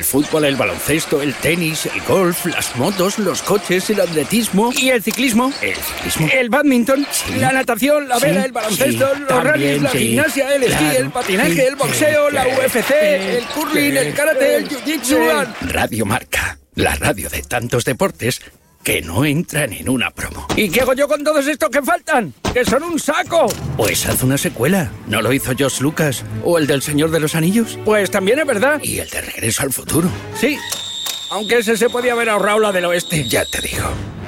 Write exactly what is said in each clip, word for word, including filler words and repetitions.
El fútbol, el baloncesto, el tenis, el golf, las motos, los coches, el atletismo y el ciclismo. El ciclismo. El bádminton, sí. La natación, la vela, sí. El baloncesto, sí. Los También, rallies, la sí. Gimnasia, el esquí, claro. El patinaje, sí. El boxeo, sí. La U F C, sí. El curling, sí. El karate, el jiu-jitsu. Sí. Radio Marca, la radio de tantos deportes que no entran en una promo. ¿Y qué hago yo con todos estos que faltan? ¡Que son un saco! Pues haz una secuela. ¿No lo hizo George Lucas? ¿O el del Señor de los Anillos? Pues también es verdad. ¿Y el de Regreso al Futuro? Sí, aunque ese se podía haber ahorrado la del oeste. Ya te digo.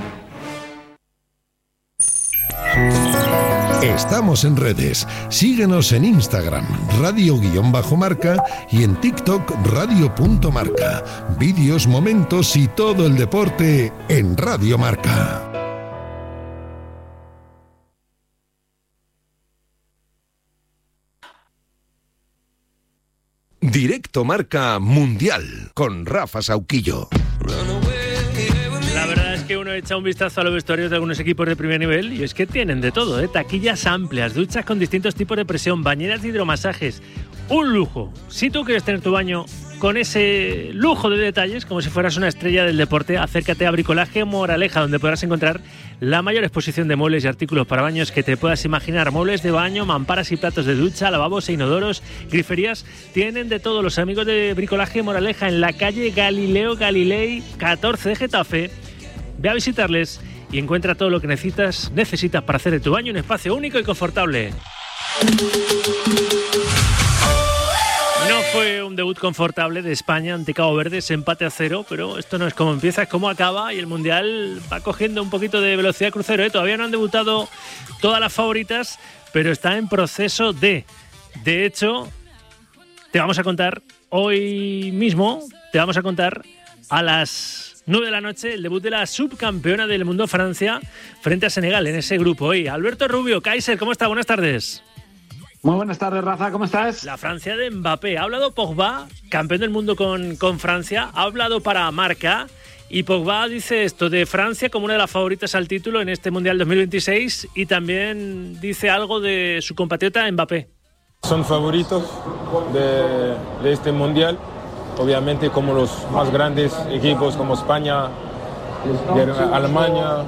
Estamos en redes. Síguenos en Instagram, radio-marca y en TikTok, radio.marca. Vídeos, momentos y todo el deporte en Radio Marca. Directo Marca Mundial con Rafa Sauquillo. La verdad es que uno echa un vistazo a los vestuarios de algunos equipos de primer nivel y es que tienen de todo, ¿eh? Taquillas amplias, duchas con distintos tipos de presión, bañeras de hidromasajes. Un lujo. Si tú quieres tener tu baño con ese lujo de detalles, como si fueras una estrella del deporte, acércate a Bricolaje Moraleja, donde podrás encontrar la mayor exposición de muebles y artículos para baños que te puedas imaginar. Muebles de baño, mamparas y platos de ducha, lavabos e inodoros, griferías, tienen de todo. Los amigos de Bricolaje Moraleja en la calle Galileo Galilei catorce de Getafe. Ve a visitarles y encuentra todo lo que necesitas, necesitas para hacer de tu baño un espacio único y confortable. No fue un debut confortable de España ante Cabo Verde, ese empate a cero, pero esto no es como empieza, es como acaba y el Mundial va cogiendo un poquito de velocidad crucero, ¿eh? Todavía no han debutado todas las favoritas, pero está en proceso de... De hecho, te vamos a contar hoy mismo, te vamos a contar a las nueve de la noche el debut de la subcampeona del mundo Francia frente a Senegal en ese grupo. Hoy, Alberto Rubio, Kaiser, ¿cómo está? Buenas tardes. Muy buenas tardes, Rafa, ¿cómo estás? La Francia de Mbappé. Ha hablado Pogba, campeón del mundo con, con Francia, ha hablado para Marca y Pogba dice esto de Francia como una de las favoritas al título en este Mundial dos mil veintiséis y también dice algo de su compatriota Mbappé. Son favoritos de, de este Mundial. Obviamente como los más grandes equipos como España, Alemania,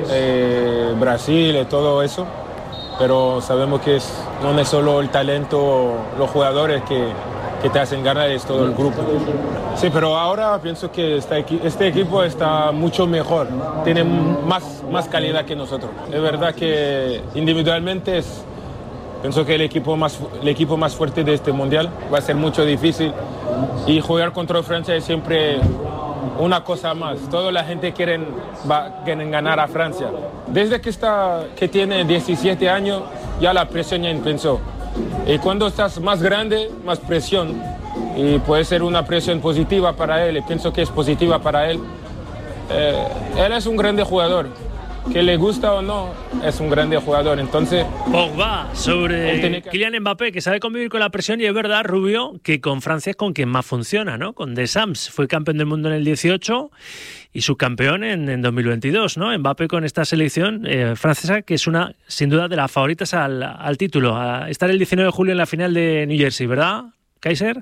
eh, Brasil y todo eso, pero sabemos que es, no es solo el talento, los jugadores que, que te hacen ganar, es todo el grupo. Sí, pero ahora pienso que este, este equipo está mucho mejor, tiene más, más calidad que nosotros. Es verdad que individualmente es... Pienso que el equipo, más, el equipo más fuerte de este Mundial va a ser mucho difícil y jugar contra Francia es siempre una cosa más. Toda la gente quiere, va, quieren ganar a Francia. Desde que, está, que tiene diecisiete años ya la presión ya empezó. Y cuando estás más grande, más presión. Y puede ser una presión positiva para él y pienso que es positiva para él. Eh, él es un grande jugador. Que le gusta o no, es un grande jugador. Entonces, Pogba sobre que... Kylian Mbappé, que sabe convivir con la presión, y es verdad, Rubio, que con Francia es con quien más funciona, ¿no? Con Deschamps, fue campeón del mundo en el dieciocho y subcampeón en, en dos mil veintidós, ¿no? Mbappé con esta selección eh, francesa, que es una, sin duda, de las favoritas al, al título, a estar el diecinueve de julio en la final de New Jersey, ¿verdad, Kaiser?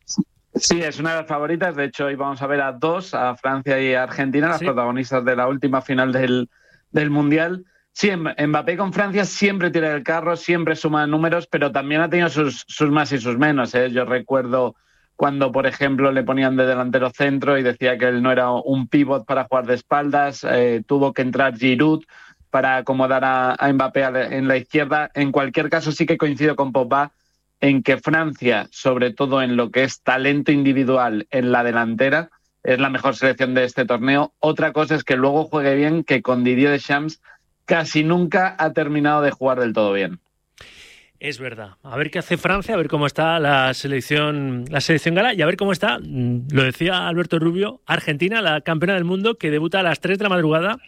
Sí, es una de las favoritas. De hecho, hoy vamos a ver a dos, a Francia y a Argentina, las sí. protagonistas de la última final del del Mundial. Sí, Mbappé con Francia siempre tira el carro, siempre suma números, pero también ha tenido sus, sus más y sus menos, ¿eh? Yo recuerdo cuando, por ejemplo, le ponían de delantero centro y decía que él no era un pívot para jugar de espaldas, eh, tuvo que entrar Giroud para acomodar a, a Mbappé en la izquierda. En cualquier caso, sí que coincido con Pogba en que Francia, sobre todo en lo que es talento individual en la delantera, es la mejor selección de este torneo. Otra cosa es que luego juegue bien, que con Didier Deschamps casi nunca ha terminado de jugar del todo bien. Es verdad. A ver qué hace Francia, a ver cómo está la selección, la selección gala y a ver cómo está, lo decía Alberto Rubio, Argentina, la campeona del mundo, que debuta a las tres de la madrugada,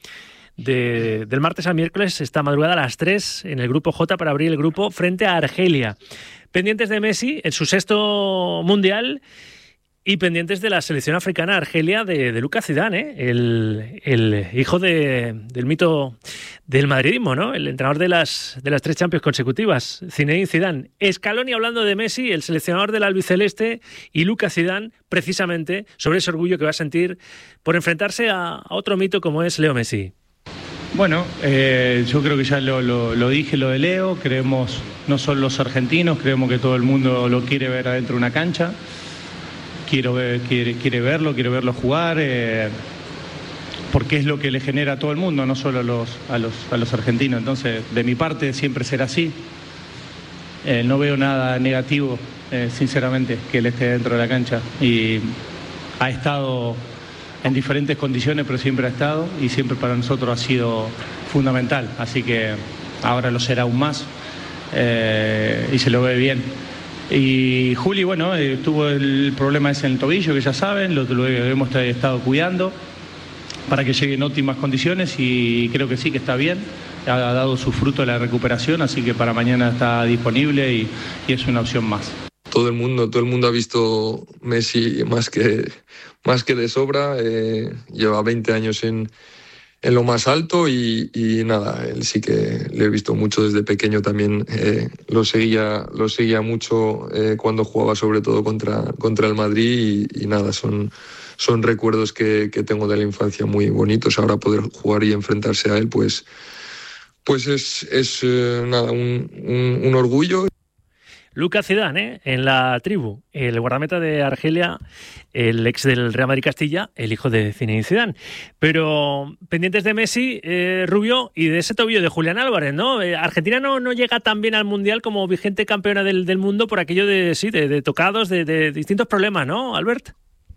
de, del martes al miércoles, esta madrugada a las tres en el grupo J para abrir el grupo frente a Argelia. Pendientes de Messi en su sexto mundial. Y pendientes de la selección africana Argelia de, de Lucas Zidane, ¿eh? el, el hijo de, del mito del madridismo, ¿no? El entrenador de las, de las tres Champions consecutivas, Zinedine Zidane. Scaloni hablando de Messi, el seleccionador del albiceleste, y Lucas Zidane, precisamente, sobre ese orgullo que va a sentir por enfrentarse a, a otro mito como es Leo Messi. Bueno, eh, yo creo que ya lo, lo, lo dije, lo de Leo. Creemos, no solo los argentinos, creemos que todo el mundo lo quiere ver adentro de una cancha. Quiero ver, quiere, quiere verlo, quiere verlo jugar, eh, porque es lo que le genera a todo el mundo, no solo a los, a los, a los argentinos. Entonces, de mi parte, siempre será así. Eh, no veo nada negativo, eh, sinceramente, que él esté dentro de la cancha. Y ha estado en diferentes condiciones, pero siempre ha estado, y siempre para nosotros ha sido fundamental. Así que ahora lo será aún más, eh, y se lo ve bien. Y Juli, bueno, eh, tuvo el problema ese en el tobillo, que ya saben, lo, lo hemos estado cuidando para que llegue en óptimas condiciones, y creo que sí, que está bien, ha dado su fruto de la recuperación, así que para mañana está disponible y, y es una opción más. Todo el mundo, todo el mundo ha visto Messi más que, más que de sobra, eh, lleva veinte años en... en lo más alto y, y nada, él sí que le he visto mucho desde pequeño también, eh, lo seguía lo seguía mucho eh, cuando jugaba sobre todo contra, contra el Madrid y, y nada, son, son recuerdos que, que tengo de la infancia muy bonitos. Ahora poder jugar y enfrentarse a él pues, pues es, es eh, nada, un, un, un orgullo. Lucas Zidane, ¿eh? En la tribu, el guardameta de Argelia, el ex del Real Madrid Castilla, el hijo de Zinedine Zidane. Pero pendientes de Messi, eh, Rubio, y de ese tobillo de Julián Álvarez, ¿no? Eh, Argentina no, no llega tan bien al Mundial como vigente campeona del, del mundo por aquello de, sí, de, de tocados, de, de distintos problemas, ¿no, Albert?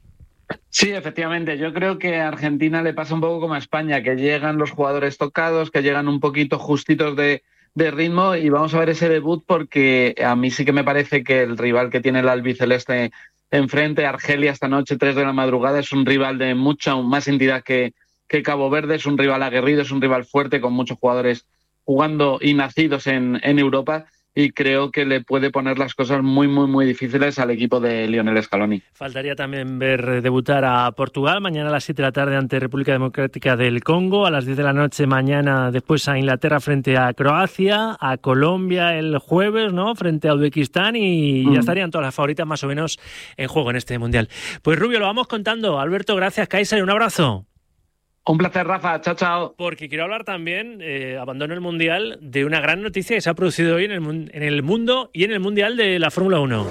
Sí, efectivamente. Yo creo que a Argentina le pasa un poco como a España, que llegan los jugadores tocados, que llegan un poquito justitos de... de ritmo, y vamos a ver ese debut porque a mí sí que me parece que el rival que tiene el albiceleste enfrente, Argelia, esta noche, tres de la madrugada, es un rival de mucha más entidad que, que Cabo Verde, es un rival aguerrido, es un rival fuerte con muchos jugadores jugando y nacidos en, en Europa, y creo que le puede poner las cosas muy, muy, muy difíciles al equipo de Lionel Scaloni. Faltaría también ver debutar a Portugal mañana a las siete de la tarde ante República Democrática del Congo, a las diez de la noche mañana después a Inglaterra frente a Croacia, a Colombia el jueves, ¿no?, frente a Uzbekistán, y mm. ya estarían todas las favoritas más o menos en juego en este Mundial. Pues Rubio, lo vamos contando. Alberto, gracias. Kaiser, un abrazo. Un placer, Rafa. Chao, chao. Porque quiero hablar también, eh, abandono el Mundial, de una gran noticia que se ha producido hoy en el, en el mundo y en el Mundial de la Fórmula uno.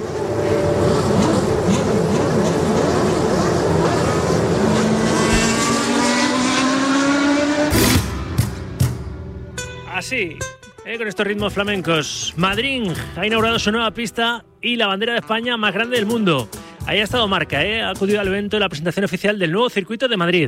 Así, eh, con estos ritmos flamencos. Madrid ha inaugurado su nueva pista y la bandera de España más grande del mundo. Ahí ha estado Marca, eh, ha acudido al evento de la presentación oficial del nuevo circuito de Madrid.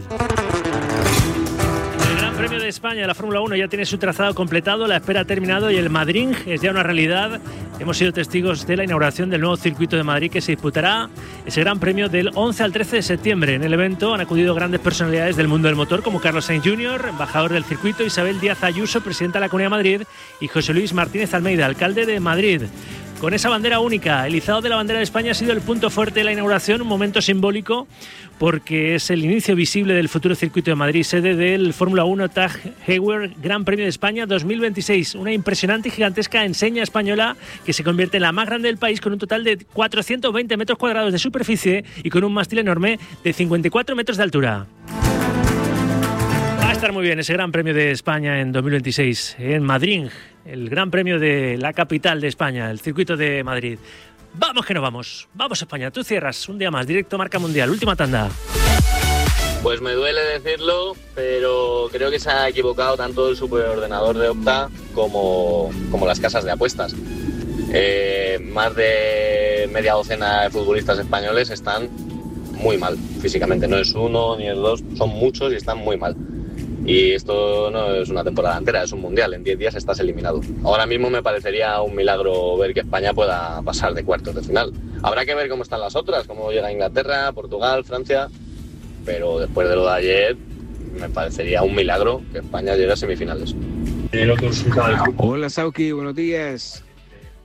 El Premio de España de la Fórmula uno ya tiene su trazado completado, la espera ha terminado y el Madrid es ya una realidad. Hemos sido testigos de la inauguración del nuevo circuito de Madrid, que se disputará ese Gran Premio del once al trece de septiembre. En el evento han acudido grandes personalidades del mundo del motor como Carlos Sainz junior, embajador del circuito, Isabel Díaz Ayuso, presidenta de la Comunidad de Madrid, y José Luis Martínez Almeida, alcalde de Madrid. Con esa bandera única, el izado de la bandera de España ha sido el punto fuerte de la inauguración, un momento simbólico porque es el inicio visible del futuro circuito de Madrid, sede del Fórmula uno Tag Heuer Gran Premio de España dos mil veintiséis. Una impresionante y gigantesca enseña española que se convierte en la más grande del país, con un total de cuatrocientos veinte metros cuadrados de superficie y con un mástil enorme de cincuenta y cuatro metros de altura. Va a estar muy bien ese Gran Premio de España en dos mil veintiséis en Madrid, el Gran Premio de la capital de España, el circuito de Madrid. Vamos que no vamos, vamos España, tú cierras un día más, directo Marca Mundial, última tanda. Pues me duele decirlo, pero creo que se ha equivocado tanto el superordenador de Opta como, como las casas de apuestas. Eh, más de media docena de futbolistas españoles están muy mal físicamente, no es uno ni es dos, son muchos y están muy mal. Y esto no es una temporada entera, es un mundial, en diez días estás eliminado. Ahora mismo me parecería un milagro ver que España pueda pasar de cuartos de final. Habrá que ver cómo están las otras, cómo llega Inglaterra, Portugal, Francia, pero después de lo de ayer me parecería un milagro que España llegue a semifinales. Hola Sauki, buenos días.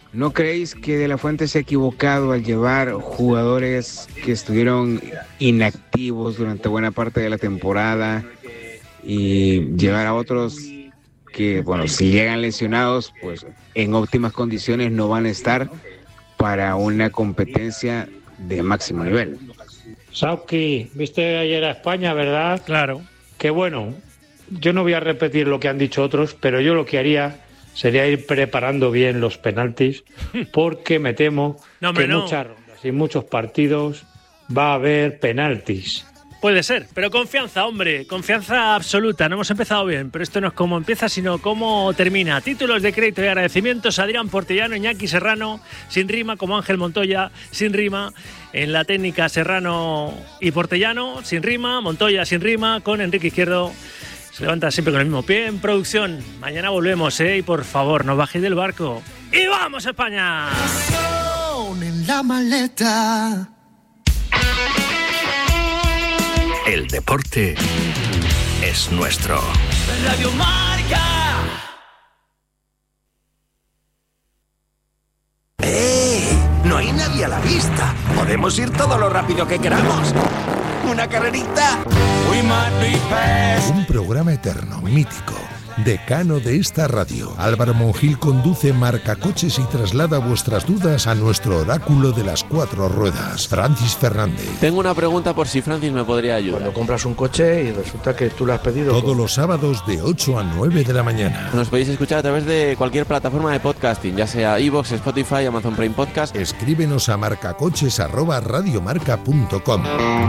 ¿No creéis que De La Fuente se ha equivocado al llevar jugadores que estuvieron inactivos durante buena parte de la temporada y llevar a otros que, bueno, si llegan lesionados, pues en óptimas condiciones no van a estar para una competencia de máximo nivel? Sauki, viste ayer a España, ¿verdad? Claro. Que bueno, yo no voy a repetir lo que han dicho otros, pero yo lo que haría sería ir preparando bien los penaltis, porque me temo no, que en no. muchas rondas y muchos partidos va a haber penaltis. Puede ser, pero confianza, hombre, confianza absoluta. No hemos empezado bien, pero esto no es cómo empieza, sino cómo termina. Títulos de crédito y agradecimientos: Adrián Portellano, Iñaki Serrano, sin rima, como Ángel Montoya, sin rima. En la técnica, Serrano y Portellano, sin rima. Montoya, sin rima, con Enrique Izquierdo. Se levanta siempre con el mismo pie. En producción, mañana volvemos, ¿eh? Y por favor, no bajéis del barco. ¡Y vamos, España! En la maleta. El deporte es nuestro. Radio Marca. ¡Eh! No hay nadie a la vista. Podemos ir todo lo rápido que queramos. ¿Una carrerita? Un programa eterno, mítico, decano de esta radio. Álvaro Monjil conduce Marcacoches y traslada vuestras dudas a nuestro oráculo de las cuatro ruedas, Francis Fernández. Tengo una pregunta por si Francis me podría ayudar. Cuando compras un coche y resulta que tú lo has pedido... Todos los sábados de ocho a nueve de la mañana. Nos podéis escuchar a través de cualquier plataforma de podcasting, ya sea iVoox, Spotify, Amazon Prime Podcast. Escríbenos a marcacoches arroba radiomarca punto com.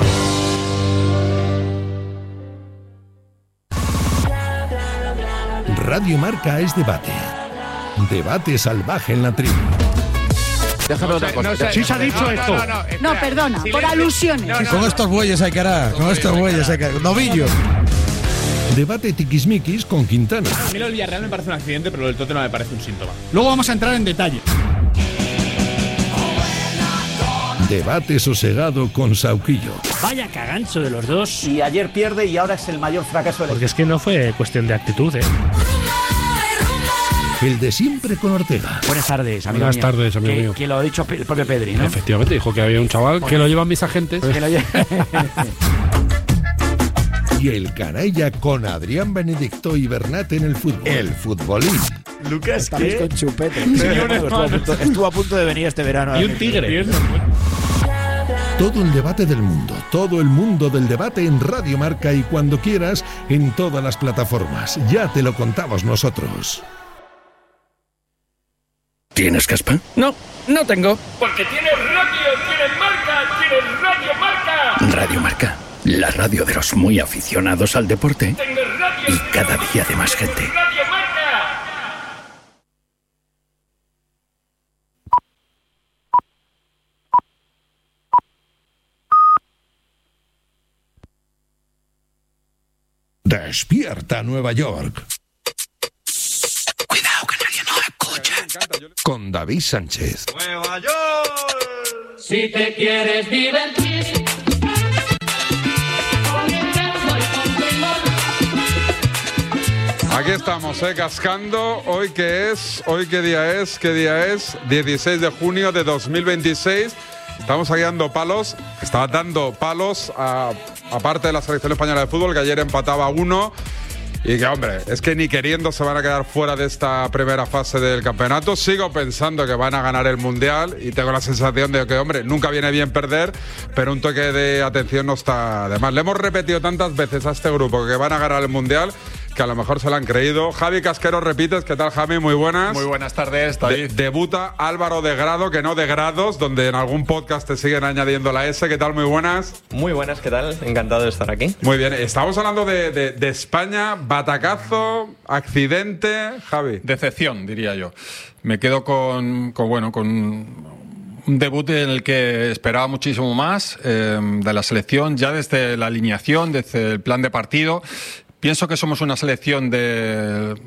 Radio Marca es debate. Debate salvaje en la tribu. Déjame otra cosa. No sé, sí se ha dicho no, esto. No, no, no, no perdona, silencio. Por alusiones. No, no, con estos bueyes hay que hará, con estos bueyes hay que hará. Novillo. Debate tiquismiquis con Quintana. A mí lo del Villarreal me parece un accidente, pero lo del Tottenham me parece un síntoma. Luego vamos a entrar en detalle. Debate sosegado con Sauquillo. Vaya cagancho de los dos. Y ayer pierde y ahora es el mayor fracaso del... Porque es que no fue cuestión de actitud, ¿eh? El de siempre con Ortega. Buenas tardes, amigo Buenas mío. tardes, amigo que, mío. Que lo ha dicho el propio Pedri, ¿no? Efectivamente, dijo que había un chaval que lo llevan mis agentes. Que lo lleva... Y el canalla con Adrián Benedicto y Bernat en el fútbol. El futbolín. Lucas, ¿qué? Con chupete. Estuvo a, punto, estuvo a punto de venir este verano. Y un tigre. Todo el debate del mundo, todo el mundo del debate en Radio Marca y cuando quieras en todas las plataformas. Ya te lo contamos nosotros. ¿Tienes caspa? No, no tengo. Porque tienes radio, tienes marca, tienes Radio Marca. Radio Marca, la radio de los muy aficionados al deporte y cada día de más gente. Radio Marca. Despierta Nueva York. Cuidado que nadie nos escucha. Con David Sánchez. Nueva York. Si te quieres divertir. Aquí estamos, eh, cascando. Hoy qué es, hoy qué día es, qué día es, dieciséis de junio de dos mil veintiséis. Estamos aquí dando palos, estaba dando palos a, aparte de la selección española de fútbol, que ayer empataba uno. Y que, hombre, es que ni queriendo se van a quedar fuera de esta primera fase del campeonato. Sigo pensando que van a ganar el Mundial y tengo la sensación de que, hombre, nunca viene bien perder, pero un toque de atención no está de más. Le hemos repetido tantas veces a este grupo que van a ganar el Mundial que a lo mejor se lo han creído. Javi Casquero, repites. ¿Qué tal, Javi? Muy buenas. Muy buenas tardes, David. De- debuta Álvaro de Grado, que no de Grados, donde en algún podcast te siguen añadiendo la S. ¿Qué tal? Muy buenas. Muy buenas, ¿qué tal? Encantado de estar aquí. Muy bien. Estamos hablando de, de, de España. Batacazo, accidente. Javi. Decepción, diría yo. Me quedo con, con bueno, con un debut en el que esperaba muchísimo más eh, de la selección, ya desde la alineación, desde el plan de partido. Pienso que somos una selección de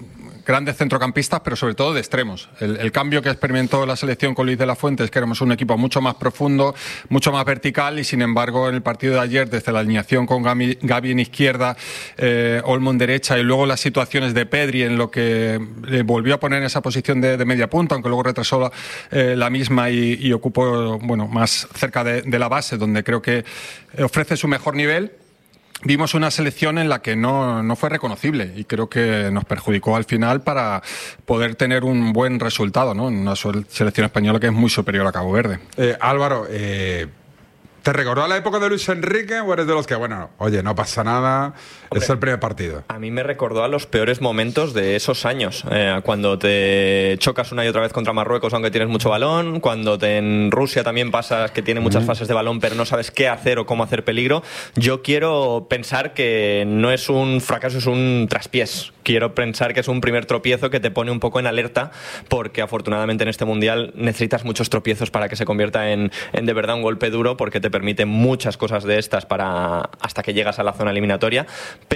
grandes centrocampistas, pero sobre todo de extremos. El, el cambio que experimentó la selección con Luis de la Fuente es que éramos un equipo mucho más profundo, mucho más vertical, y sin embargo en el partido de ayer, desde la alineación con Gavi, Gavi en izquierda, eh, Olmo en derecha, y luego las situaciones de Pedri en lo que le volvió a poner en esa posición de, de media punta, aunque luego retrasó la, eh, la misma y, y ocupó, bueno, más cerca de, de la base, donde creo que ofrece su mejor nivel. Vimos una selección en la que no, no fue reconocible, y creo que nos perjudicó al final para poder tener un buen resultado, ¿no? En una selección española que es muy superior a Cabo Verde. Eh, Álvaro, eh, ¿te recordó a la época de Luis Enrique o eres de los que, bueno, oye, no pasa nada, Hombre, es el primer partido? A mí me recordó a los peores momentos de esos años, eh, cuando te chocas una y otra vez contra Marruecos aunque tienes mucho balón, cuando te, en Rusia también pasas que tiene muchas mm. fases de balón pero no sabes qué hacer o cómo hacer peligro. Yo quiero pensar que no es un fracaso, es un traspiés. Quiero pensar que es un primer tropiezo que te pone un poco en alerta, porque afortunadamente en este Mundial necesitas muchos tropiezos para que se convierta en, en de verdad un golpe duro, porque te permite muchas cosas de estas para hasta que llegas a la zona eliminatoria,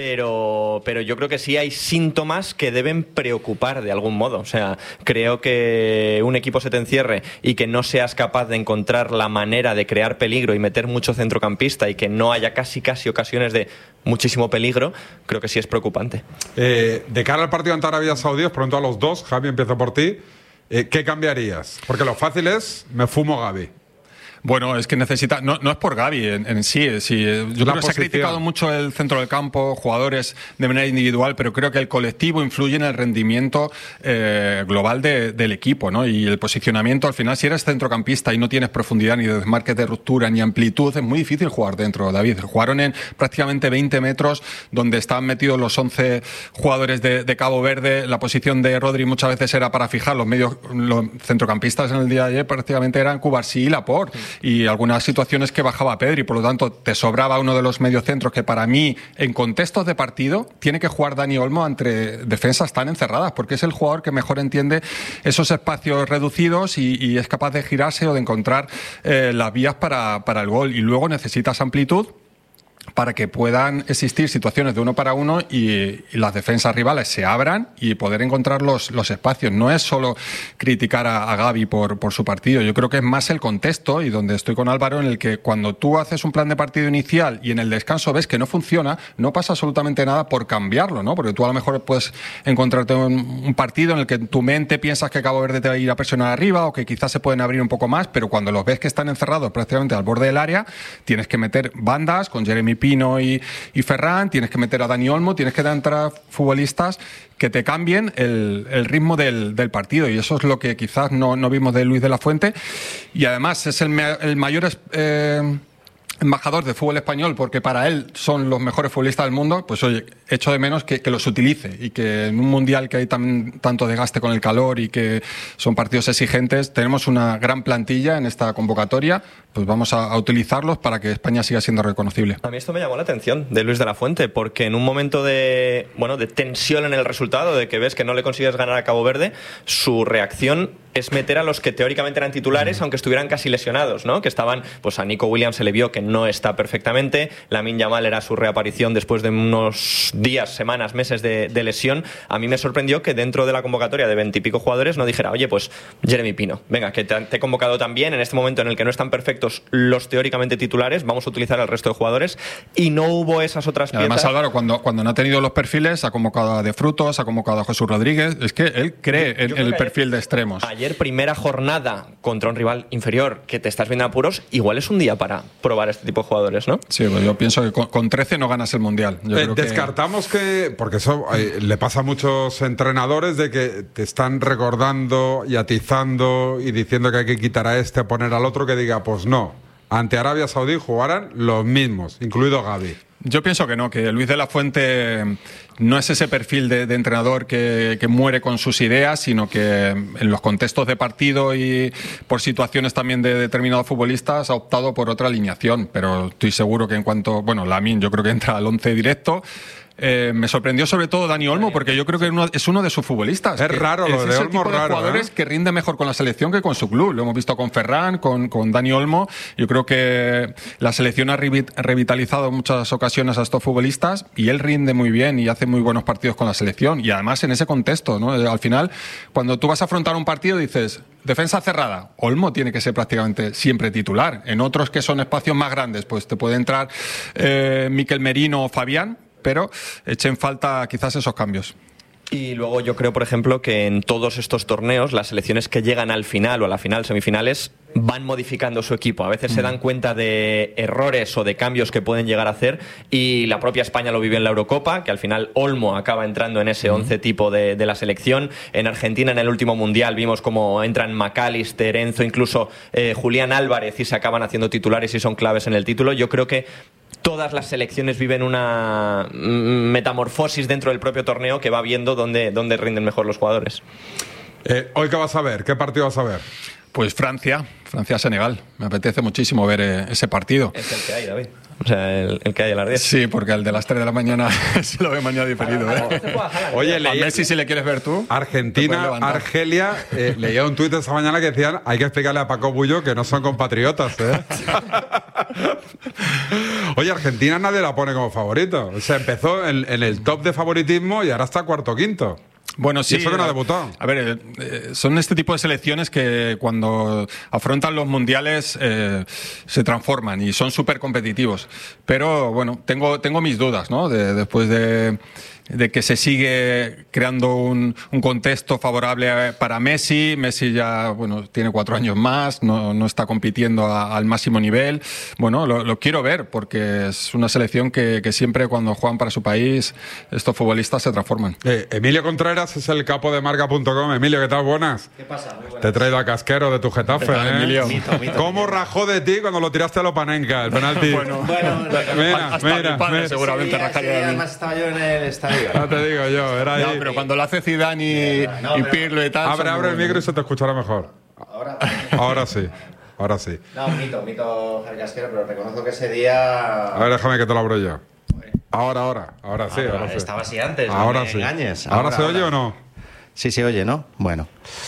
pero, pero yo creo que sí hay síntomas que deben preocupar de algún modo. O sea, creo que un equipo se te encierre y que no seas capaz de encontrar la manera de crear peligro y meter mucho centrocampista y que no haya casi casi ocasiones de muchísimo peligro, creo que sí es preocupante. Eh, de cara al partido ante Arabia Saudí, os pregunto a los dos, Javi, empiezo por ti, eh, ¿qué cambiarías? Porque lo fácil es, me fumo Gavi. Bueno, es que necesita, no, no es por Gavi en, en sí, sí. Yo creo que se ha criticado mucho el centro del campo, jugadores de manera individual, pero creo que el colectivo influye en el rendimiento eh, global de, del equipo, ¿no? Y el posicionamiento, al final, si eres centrocampista y no tienes profundidad ni de desmarques de ruptura ni amplitud, es muy difícil jugar dentro, David. Jugaron en prácticamente veinte metros, donde estaban metidos los once jugadores de, de Cabo Verde. La posición de Rodri muchas veces era para fijar los medios, los centrocampistas en el día de ayer prácticamente eran Cubarsí y Laporte. Y algunas situaciones que bajaba Pedri, por lo tanto te sobraba uno de los mediocentros que para mí en contextos de partido tiene que jugar Dani Olmo entre defensas tan encerradas, porque es el jugador que mejor entiende esos espacios reducidos y, y es capaz de girarse o de encontrar eh, las vías para, para el gol. Y luego necesitas amplitud para que puedan existir situaciones de uno para uno y, y las defensas rivales se abran y poder encontrar los, los espacios. No es solo criticar a, a Gavi por, por su partido, yo creo que es más el contexto, y donde estoy con Álvaro, en el que cuando tú haces un plan de partido inicial y en el descanso ves que no funciona, no pasa absolutamente nada por cambiarlo, ¿no? Porque tú a lo mejor puedes encontrarte un, un partido en el que tu mente piensas que Cabo Verde te va a ir a presionar arriba o que quizás se pueden abrir un poco más, pero cuando los ves que están encerrados prácticamente al borde del área, tienes que meter bandas con Jeremy Pino y, y Ferran, tienes que meter a Dani Olmo, tienes que entrar futbolistas que te cambien el, el ritmo del, del partido, y eso es lo que quizás no, no vimos de Luis de la Fuente, y además es el, el mayor eh, embajador de fútbol español, porque para él son los mejores futbolistas del mundo. Pues oye, echo de menos que, que los utilice, y que en un mundial que hay tan, tanto desgaste con el calor y que son partidos exigentes, tenemos una gran plantilla en esta convocatoria, pues vamos a, a utilizarlos para que España siga siendo reconocible. A mí esto me llamó la atención de Luis de la Fuente, porque en un momento de, bueno, de tensión en el resultado, de que ves que no le consigues ganar a Cabo Verde, su reacción es meter a los que teóricamente eran titulares, aunque estuvieran casi lesionados, ¿no? Que estaban, pues a Nico Williams se le vio que no está perfectamente, Lamine Yamal era su reaparición después de unos días, semanas, meses de, de lesión. A mí me sorprendió que dentro de la convocatoria de veintipico jugadores no dijera, oye, pues Jeremy Pino, venga, que te, te he convocado también en este momento en el que no están perfectos los teóricamente titulares, vamos a utilizar al resto de jugadores, y no hubo esas otras piezas. Además, Álvaro, cuando, cuando no ha tenido los perfiles, ha convocado a De Frutos, ha convocado a Jesús Rodríguez, es que él cree en, en el perfil de extremos. Ayer, primera jornada contra un rival inferior que te estás viendo en apuros, igual es un día para probar este tipo de jugadores, ¿no? Sí, pues yo pienso que con, con trece no ganas el Mundial. Yo eh, creo descartamos que... que, porque eso eh, le pasa a muchos entrenadores, de que te están recordando y atizando y diciendo que hay que quitar a este, poner al otro, que diga, pues no, ante Arabia Saudí jugarán los mismos, incluido Gavi. Yo pienso que no, que Luis de la Fuente no es ese perfil de, de entrenador que, que muere con sus ideas, sino que en los contextos de partido y por situaciones también de determinados futbolistas ha optado por otra alineación. Pero estoy seguro que en cuanto, bueno, Lamine yo creo que entra al once directo. Eh, me sorprendió sobre todo Dani Olmo, porque yo creo que uno, es uno de sus futbolistas. Es raro lo de es Olmo, el tipo de raro, jugadores ¿eh? que rinde mejor con la selección que con su club. Lo hemos visto con Ferran, con, con Dani Olmo. Yo creo que la selección ha revitalizado en muchas ocasiones a estos futbolistas y él rinde muy bien y hace muy buenos partidos con la selección. Y además en ese contexto, ¿no? Al final, cuando tú vas a afrontar un partido, dices, defensa cerrada. Olmo tiene que ser prácticamente siempre titular. En otros que son espacios más grandes, pues te puede entrar eh, Mikel Merino o Fabián, pero echen falta quizás esos cambios. Y luego yo creo, por ejemplo, que en todos estos torneos las selecciones que llegan al final o a la final, semifinales, van modificando su equipo. A veces mm. se dan cuenta de errores o de cambios que pueden llegar a hacer, y la propia España lo vivió en la Eurocopa, que al final Olmo acaba entrando en ese once tipo de, de la selección. En Argentina, en el último Mundial, vimos cómo entran McAllister, Enzo, incluso eh, Julián Álvarez, y se acaban haciendo titulares y son claves en el título. Yo creo que todas las selecciones viven una metamorfosis dentro del propio torneo que va viendo dónde, dónde rinden mejor los jugadores. Eh, ¿Hoy qué vas a ver? ¿Qué partido vas a ver? Pues Francia, Francia-Senegal. Me apetece muchísimo ver eh, ese partido. Es el que hay, David. O sea, el, el que hay a las diez. Sí, porque el de las tres de la mañana se lo ve mañana diferido. ¿eh? Oye, leí, a Messi, si le quieres ver tú. Argentina, Argelia. Eh, leía un tuit esta mañana que decían, hay que explicarle a Paco Bullo que no son compatriotas. ¿eh? Oye, Argentina nadie la pone como favorito. O sea, empezó en, en el top de favoritismo y ahora está cuarto o quinto. Bueno, sí. ¿Y eso que no ha debutado? A ver, eh, son este tipo de selecciones que cuando afrontan los mundiales eh, se transforman y son súper competitivos. Pero bueno, tengo, tengo mis dudas, ¿no? De, después de, de que se sigue creando un, un contexto favorable para Messi. Messi ya, bueno, tiene cuatro años más, no, no está compitiendo a, al máximo nivel. Bueno, lo, lo quiero ver porque es una selección que, que siempre cuando juegan para su país, estos futbolistas se transforman. Eh, Emilio Contreras es el capo de marca punto com. Emilio, ¿qué tal? Buenas. ¿Qué pasa? Muy buenas. Te he traído a Casquero de tu Getafe, tal, ¿eh? Emilio? Mito, mito, ¿Cómo mito. rajó de ti cuando lo tiraste a Lopanenka, el penalti? Bueno, bueno, mira, hasta mira, mi padre mira. seguramente ese día, rajaría ese día de mí. además estaba yo en el estadio. No te digo yo, era ahí. No, pero cuando lo hace Zidane y, no, y pero- Pirlo y tal... Abre, son abre el muy micro y se te escuchará mejor. Ahora. Ahora sí, ahora sí. No, mito, mito, Javi Casquero, pero reconozco que ese día. A ver, déjame que te lo abro yo. Ahora, ahora, ahora sí, Ahora, ahora sí. estaba así antes, no Ahora me sí. engañes. ¿Ahora, Ahora, se oye ahora. o no? Sí, se oye, ¿no? Bueno.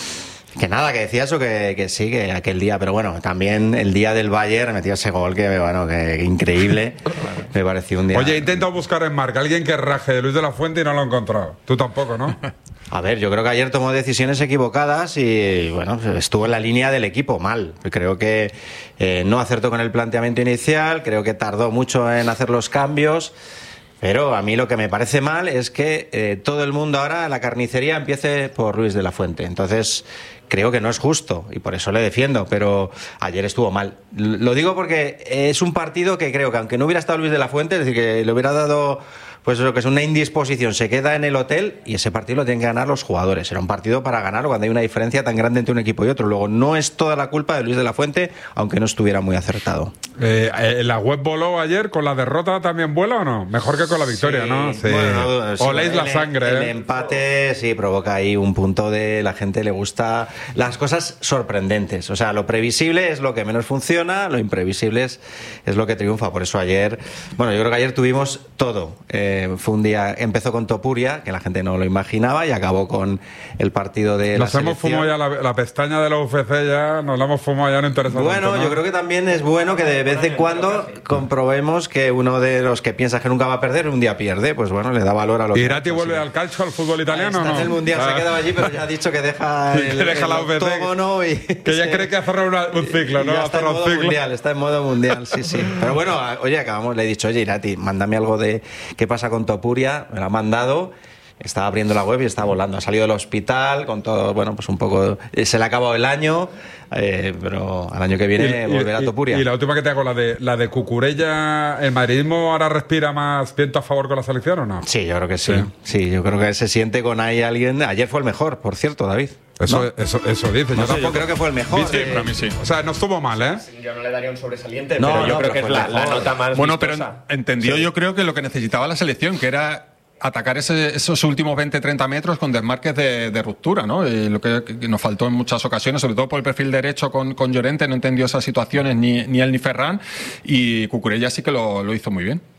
Que nada, que decía eso, que, que sí, que aquel día, pero bueno, también el día del Bayern metió ese gol que, bueno, que, que increíble. Me pareció un día. Oye, he intentado buscar en marca alguien que raje de Luis de la Fuente y no lo he encontrado. Tú tampoco, ¿no? A ver, yo creo que ayer tomó decisiones equivocadas y, bueno, estuvo en la línea del equipo mal. Creo que eh, no acertó con el planteamiento inicial, creo que tardó mucho en hacer los cambios. Pero a mí lo que me parece mal es que eh, todo el mundo ahora, la carnicería, empiece por Luis de la Fuente. Entonces, creo que no es justo y por eso le defiendo, pero ayer estuvo mal. L- Lo digo porque es un partido que creo que aunque no hubiera estado Luis de la Fuente, es decir, que le hubiera dado, pues lo que es una indisposición, se queda en el hotel y ese partido lo tienen que ganar los jugadores. Era un partido para ganarlo cuando hay una diferencia tan grande entre un equipo y otro. Luego, no es toda la culpa de Luis de la Fuente, aunque no estuviera muy acertado. Eh, eh, ¿La web voló ayer? ¿Con la derrota también vuela o no? Mejor que con la victoria, ¿no? Sí. Bueno, sí, Oléis la el- sangre, El ¿eh? empate sí provoca ahí un punto de la gente le gusta las cosas sorprendentes. O sea, lo previsible es lo que menos funciona, lo imprevisible es, es lo que triunfa. Por eso ayer, bueno, yo creo que ayer tuvimos todo. Eh, fue un día, empezó con Topuria, que la gente no lo imaginaba, y acabó con el partido de Nos la hemos selección. fumado ya la, la pestaña de la U F C, ya nos la hemos fumado, ya no interesa Bueno, tanto, ¿no? yo creo que también es bueno que de vez en cuando comprobemos que uno de los que piensa que nunca va a perder, un día pierde. Pues bueno, le da valor a lo que... ¿Irati vuelve al calcio, al fútbol italiano o Está no? en el Mundial, se Ah. ha quedado allí, pero ya ha dicho que deja el, Que deja el la U F C. octógono y... Que ya cree que ha cerrado una- un ciclo, ¿no? Ya Ha está en cerrado un modo ciclo. mundial, está en modo mundial, sí, sí. Pero bueno, a- oye, acabamos, le he dicho, oye, Irati, mándame algo de qué pasa con Topuria, me lo ha mandado, estaba abriendo la web y está volando, ha salido del hospital con todo, bueno, pues un poco, eh, se le ha acabado el año, eh, pero al año que viene Y- y- volverá y- Topuria. Y la última que te hago, la de, la de Cucurella, ¿el madridismo ahora respira más viento a favor con la selección o no? Sí, yo creo que sí. Sí, yo creo que se siente con ahí alguien. Ayer fue el mejor, por cierto, David. Eso, ¿No? eso, eso dice. No yo sé, tampoco. yo creo que fue el mejor. ¿Viste? eh. Para mí sí. O sea, no estuvo mal, ¿eh? Yo no le daría un sobresaliente, No, pero yo no, creo pero que es fue la, mejor. la nota más Bueno, pero vistosa. entendió Sí. yo creo que lo que necesitaba la selección, que era atacar ese- esos últimos veinte treinta metros con desmarques de, de ruptura, ¿no? Y lo que, que nos faltó en muchas ocasiones, sobre todo por el perfil derecho con, con Llorente, no entendió esas situaciones ni, ni él ni Ferran, y Cucurella sí que lo, lo hizo muy bien.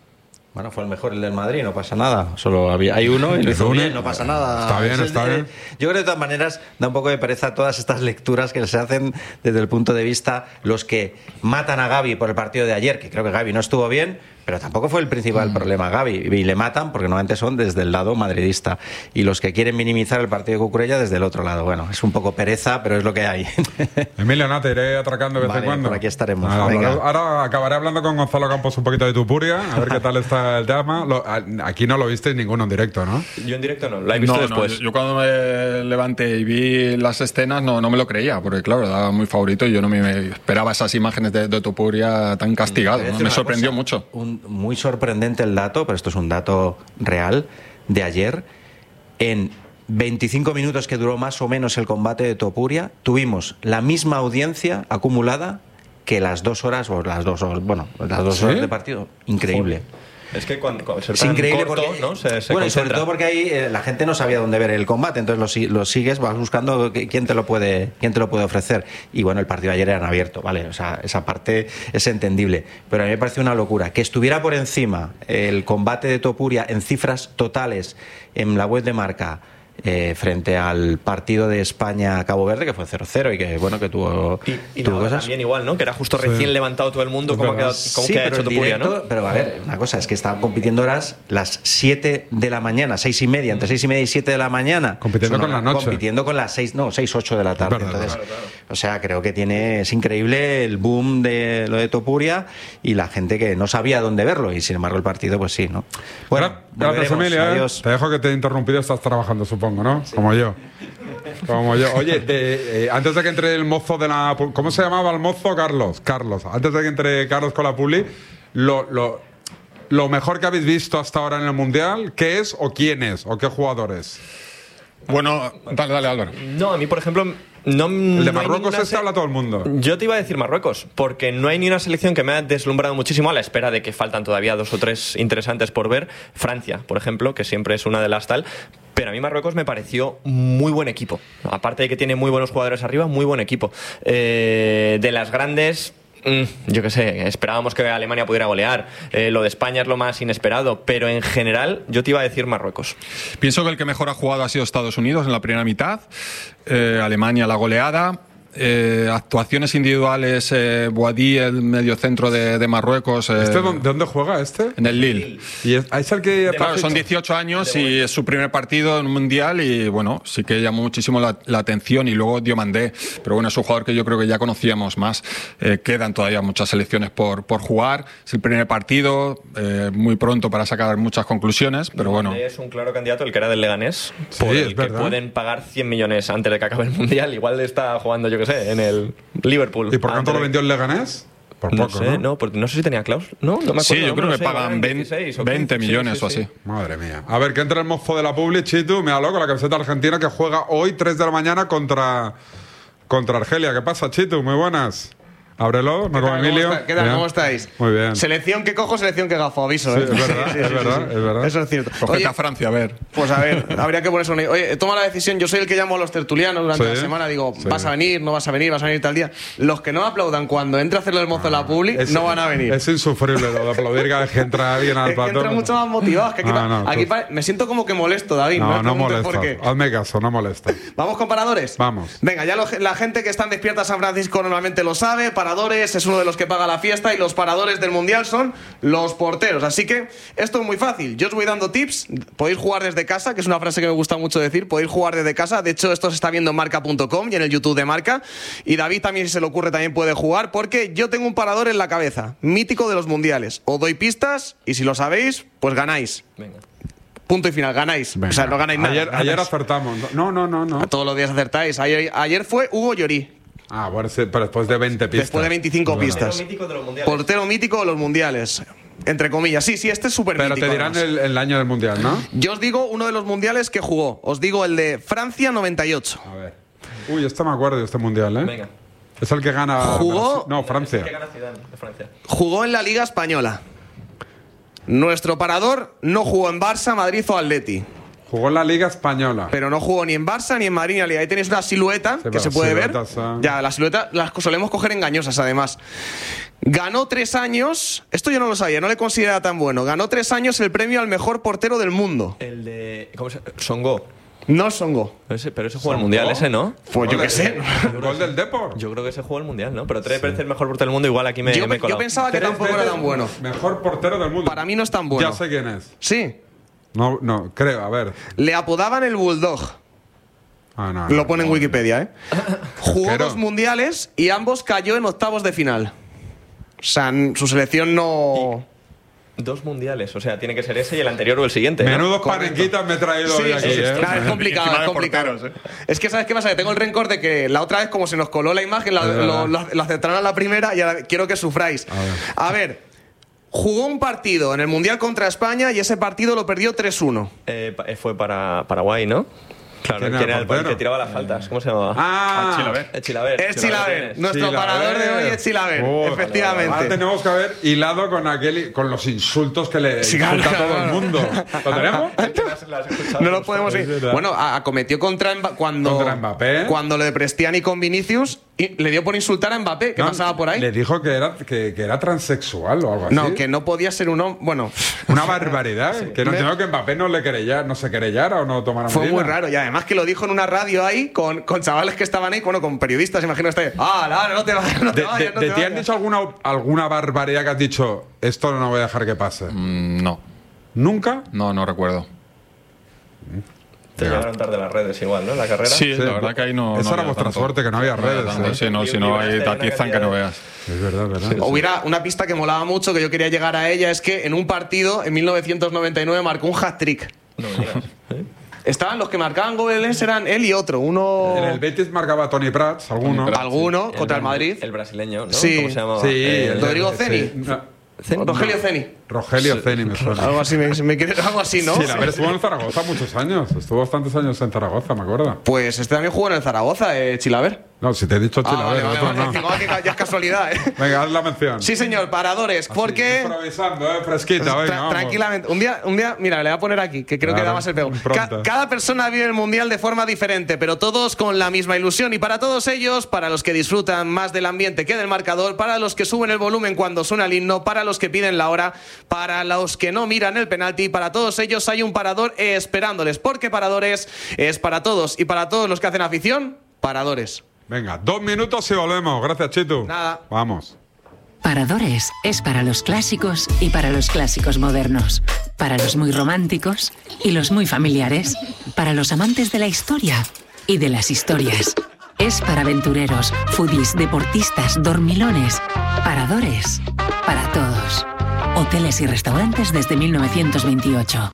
Bueno, fue el mejor el del Madrid, no pasa nada. Solo había, hay uno y lo hizo bien, no pasa nada. Está bien, está bien. Yo creo que de todas maneras da un poco de pereza todas estas lecturas que se hacen desde el punto de vista los que matan a Gavi por el partido de ayer, que creo que Gavi no estuvo bien, pero tampoco fue el principal mm. problema Gavi. Y le matan porque normalmente son desde el lado madridista. Y los que quieren minimizar el partido de Cucurella desde el otro lado. Bueno, es un poco pereza, pero es lo que hay. Emilio, no, te iré atracando de vez vale, en cuando. Por aquí estaremos. Ah, ahora, ahora acabaré hablando con Gonzalo Campos un poquito de Tupuria, a ver qué tal está el tema. Lo, aquí no lo viste ninguno en directo, ¿no? Yo en directo no, lo he visto no, después. No, yo, yo cuando me levanté y vi las escenas no, no me lo creía, porque claro, era muy favorito y yo no me esperaba esas imágenes de, de Tupuria tan castigado. ¿no? Me sorprendió cosa, mucho. Un, muy sorprendente el dato, pero esto es un dato real, de ayer. En veinticinco minutos que duró más o menos el combate de Topuria, tuvimos la misma audiencia acumulada que las dos horas, o las dos horas, bueno, las dos ¿Sí? horas de partido. Increíble. Joder. Es que cuando, cuando ser es tan increíble corto, porque, ¿no? Se, se bueno, y sobre concentra. todo porque ahí eh, la gente no sabía dónde ver el combate, entonces lo, lo sigues, vas buscando quién te lo puede quién te lo puede ofrecer. Y bueno, el partido de ayer era abierto, ¿vale? O sea, esa parte es entendible. Pero a mí me parece una locura que estuviera por encima el combate de Topuria en cifras totales en la web de Marca. Eh, frente al partido de España-Cabo Verde, que fue cero cero y que bueno que tuvo, y, y tuvo no, cosas. También igual, ¿no? Que era justo recién sí. levantado todo el mundo, como que, sí, que ha hecho Topuria, directo, ¿no? Pero a ver, una cosa, es que estaban compitiendo horas las siete de la mañana, seis y media, entre seis y media y siete de la mañana. Compitiendo con la noche. Compitiendo con las seis, no, seis, ocho de la tarde. Verdad, Entonces, claro, claro. o sea, creo que tiene, es increíble el boom de lo de Topuria y la gente que no sabía dónde verlo y sin embargo el partido, pues sí, ¿no? Bueno, gracias, Emilia. Adiós. Te dejo que te he interrumpido, estás trabajando, supongo, ¿no? Sí. Como yo. Como yo. Oye, de, eh, antes de que entre el mozo de la... ¿Cómo se llamaba el mozo? Carlos. Carlos. Antes de que entre Carlos con la Publi, lo, lo, lo mejor que habéis visto hasta ahora en el Mundial, ¿qué es o quién es o qué jugadores? Bueno, dale, dale, Álvaro. No, a mí, por ejemplo... No, el de no Marruecos este se... habla todo el mundo. Yo te iba a decir Marruecos, porque no hay ni una selección que me ha deslumbrado muchísimo, a la espera de que faltan todavía dos o tres interesantes por ver. Francia, por ejemplo, que siempre es una de las tal. Pero a mí Marruecos me pareció muy buen equipo. Aparte de que tiene muy buenos jugadores arriba, muy buen equipo. Eh, de las grandes... Yo qué sé, esperábamos que Alemania pudiera golear. Eh, lo de España es lo más inesperado, pero en general yo te iba a decir Marruecos. Pienso que el que mejor ha jugado ha sido Estados Unidos en la primera mitad. Eh, Alemania la goleada. Eh, actuaciones individuales, eh, Boadí, el mediocentro de, de Marruecos. Eh, ¿Este de dónde juega este? En el Lille. ¿Y es, es el que claro, son dieciocho años y es su primer partido en un mundial y bueno, sí que llamó muchísimo la, la atención y luego Diomandé, pero bueno, es un jugador que yo creo que ya conocíamos más. Eh, quedan todavía muchas selecciones por, por jugar, es el primer partido, eh, muy pronto para sacar muchas conclusiones, pero bueno. Es un claro candidato, el que era del Leganés, sí, por el es que verdad. Pueden pagar cien millones antes de que acabe el mundial, igual está jugando yo que sé, en el Liverpool. ¿Y por cuánto lo vendió el Leganés? Por no poco, sé, ¿no? No, porque no sé si tenía cláusula. No, no me acuerdo. Sí, yo no, creo no que sé, pagan veinte millones sí, sí, sí, o así. Madre mía. A ver, que entra el mozo de la Publi, Chitu, me da loco, la camiseta argentina que juega hoy, tres de la mañana, contra, contra Argelia. ¿Qué pasa, Chitu? Muy buenas. Ábrelo, no como Emilio. ¿Cómo, está? ¿Qué tal? Bien. ¿Cómo estáis? Muy bien. Selección que cojo, selección que gafo, aviso. Sí, ¿eh? es verdad, sí, sí, es, sí, verdad sí. es verdad. Eso es cierto. Cogete Oye, a Francia, a ver. Pues a ver, habría que ponerse una... Oye, toma la decisión, yo soy el que llamo a los tertulianos durante Sí, la semana, digo, sí. vas a venir, no vas a venir, vas a venir tal día. Los que no aplaudan cuando entre a hacerle el mozo en la publi, Es- no van a venir. Es insufrible lo de aplaudir cada vez que entra alguien al Es que plató. entran mucho más motivados. Que aquí, No, pa- no, aquí tú- pa- me siento como que molesto, David. No, me no preguntes por molesta. qué. Hazme caso, no molesta. ¿Vamos con paradores? Vamos. Venga, ya lo- la gente que está en Despierta San Francisco normalmente lo sabe. Paradores es uno de los que paga la fiesta y los paradores del Mundial son los porteros. Así que esto es muy fácil. Yo os voy dando tips. Podéis jugar desde casa, que es una frase que me gusta mucho decir. Podéis jugar desde casa. De hecho, esto se está viendo en marca punto com y en el YouTube de Marca. Y David también, si se le ocurre, también puede jugar porque yo tengo un parador en la cabeza. Mítico de los Mundiales. Os doy pistas y si lo sabéis, pues ganáis. Venga. Punto y final, ganáis. Venga. O sea, no ganáis nada. Ayer, ganáis. ayer acertamos. No, no, no, no. Todos los días acertáis. Ayer, ayer fue Hugo Llorí. Ah, bueno, sí, pero después de veinte pistas. Después de veinticinco Bueno. pistas. Portero mítico de los mundiales. Portero mítico de los mundiales. Entre comillas. Sí, sí, este es súper Pero mítico. te dirán además. el, el año del Mundial, ¿no? Yo os digo uno de los mundiales que jugó. Os digo el de Francia noventa y ocho. A ver. Uy, este me acuerdo de este Mundial, ¿eh? Venga. Es el que gana... Jugó- Brasil. No, Francia. Que gana Zidane, de Francia. Jugó en la Liga Española. Nuestro parador no jugó en Barça, Madrid o Atleti. Jugó en la Liga Española. Pero no jugó ni en Barça ni en Madrid ni en la Liga. Ahí tenéis una silueta Sí, que se pero puede ver. siluetas son- Ya, la silueta las solemos coger engañosas, además. Ganó tres años, esto yo no lo sabía, no le consideraba tan bueno. Ganó tres años el premio al mejor portero del mundo. El de. ¿Cómo se llama? Songo. No es Songo. Ese, pero ese jugó el mundial, ese, ¿no? Pues yo qué sé. El gol del Depor. Yo creo que ese jugó el mundial, ¿no? Pero tres veces el mejor portero del mundo, igual aquí me, Yo, me he yo colado. pensaba que Tres tampoco era veces tan bueno. Mejor portero del mundo. Para mí no es tan bueno. Ya sé quién es. Sí. No, no, creo, a ver. Le apodaban el Bulldog. Ah, no, Lo no, pone en no. Wikipedia, ¿eh? Jugó Arquero. dos mundiales y ambos cayó en octavos de final. O sea, n- su selección no... Dos mundiales, o sea, tiene que ser ese y el anterior o el siguiente. ¿no? Menudos panenquitas me he traído Sí, hoy sí, aquí, sí, ¿eh? claro, es complicado, Encima es de complicado. porteros, ¿eh? Es que, ¿sabes qué pasa? Que tengo el rencor de que la otra vez, como se nos coló la imagen, la, Es verdad. lo, lo- lo aceptaron a la primera y ahora quiero que sufráis. A ver. A ver, jugó un partido en el Mundial contra España y ese partido lo perdió tres uno. Eh, pa- eh, fue para Paraguay, ¿no? Claro, ¿Quién ¿quién era era el el, portero? que tiraba las faltas? ¿Cómo se llamaba? Ah, Chilaver. El Chilaver. Es Chilaver. Nuestro Chilaver. parador de hoy es Chilaver, Oh, efectivamente. Ahora tenemos que haber hilado con aquel, con los insultos que le Sí, insulta claro, a todo claro. el mundo. ¿Lo tenemos? No lo podemos Es ir. verdad. Bueno, a- acometió contra Mba- cuando Contra Mbappé. cuando le Prestiani con Vinicius y le dio por insultar a Mbappé. ¿Qué No, pasaba por ahí? Le dijo que era, que, que era transexual o algo así. No, que no podía ser un hombre. Bueno, Una barbaridad. Que no Me- entiendo que Mbappé no le querella, no se querellara o no tomara fue medida. muy raro. Y además que lo dijo en una radio ahí con, con chavales que estaban ahí, bueno, con periodistas, imagino que está ahí. Ah, no, no te vayas, no te ¿De, vayas, de- no de te ti han vayas". dicho alguna, alguna barbaridad que has dicho, esto no voy a dejar que pase? Mm, no, ¿Nunca? no, no recuerdo. Te llegaron tarde las redes igual, ¿no? La carrera. Sí, Sí, la verdad que ahí no. esa no era había vuestra tanto. suerte, que no había redes, tanto, ¿eh? sí, no, si no hay tatizan que no veas. Es verdad, ¿verdad? Hubiera una pista que molaba mucho, que yo quería llegar a ella, es que en un partido, en mil novecientos noventa y nueve, marcó un hat-trick. No me digas. Estaban los que marcaban goles, eran él y otro. Uno. En el Betis marcaba Tony Prats, alguno. Prats. Alguno, contra el Madrid. El brasileño, ¿no? Sí. ¿Cómo se llamaba? Sí, Eh, el- Rodrigo sí. Ceni. No, Rogelio Ceni. Rogelio Ceni me suena. Algo así, me, me quiere- algo así, ¿no? Sí, a ver, estuvo en Zaragoza muchos años. Estuvo bastantes años en Zaragoza, me acuerdo. Pues este también jugó en el Zaragoza, eh, Chilaver. No, si te he dicho Ah, Chile, a vale, ver, vale, otro vale. no. Digo, que ya es casualidad, ¿eh? Venga, haz la mención. Sí, señor, paradores, porque... Improvisando, eh, fresquita, venga, Tra- vamos. tranquilamente. Un día, un día, mira, le voy a poner aquí, que creo que Claro, da más el pego. impronta. Ca- cada persona vive el mundial de forma diferente, pero todos con la misma ilusión. Y para todos ellos, para los que disfrutan más del ambiente que del marcador, para los que suben el volumen cuando suena el himno, para los que piden la hora, para los que no miran el penalti, para todos ellos hay un parador esperándoles, porque paradores es para todos. Y para todos los que hacen afición, paradores. Venga, dos minutos y volvemos. Gracias, Chitu. Nada. Vamos. Paradores es para los clásicos y para los clásicos modernos, para los muy románticos y los muy familiares, para los amantes de la historia y de las historias. Es para aventureros, foodies, deportistas, dormilones. Paradores para todos. Hoteles y restaurantes desde mil novecientos veintiocho.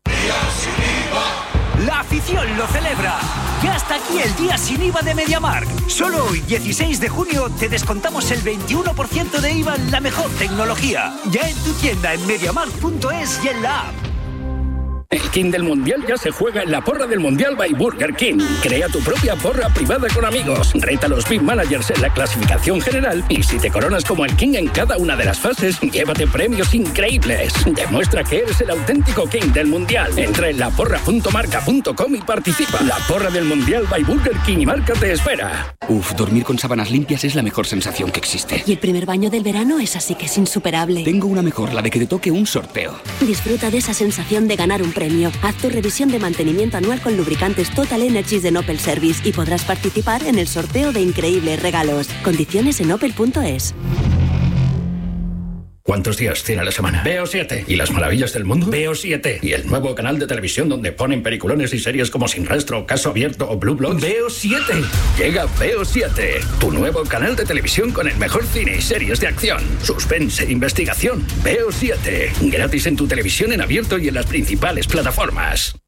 La afición lo celebra. Ya está aquí el día sin I V A de MediaMarkt. Solo hoy, dieciséis de junio, te descontamos el veintiuno por ciento de I V A en la mejor tecnología. Ya en tu tienda en MediaMarkt punto es y en la app. El King del Mundial ya se juega en la porra del Mundial by Burger King. Crea tu propia porra privada con amigos. Reta a los Big Managers en la clasificación general y si te coronas como el King en cada una de las fases, llévate premios increíbles. Demuestra que eres el auténtico King del Mundial. Entra en la porra punto marca punto com y participa. La porra del Mundial by Burger King y Marca te espera. Uf, dormir con sábanas limpias es la mejor sensación que existe. Y el primer baño del verano es así que es insuperable. Tengo una mejor, la de que te toque un sorteo. Disfruta de esa sensación de ganar un premio. Haz tu revisión de mantenimiento anual con lubricantes Total Energies de Opel Service y podrás participar en el sorteo de increíbles regalos. Condiciones en opel punto es. ¿Cuántos días tiene la semana? Veo siete. ¿Y las maravillas del mundo? Veo siete. ¿Y el nuevo canal de televisión donde ponen peliculones y series como Sin Rastro, Caso Abierto o Blue Bloods? Veo siete. Llega Veo siete, tu nuevo canal de televisión con el mejor cine y series de acción, suspense e investigación. Veo siete. Gratis en tu televisión en abierto y en las principales plataformas.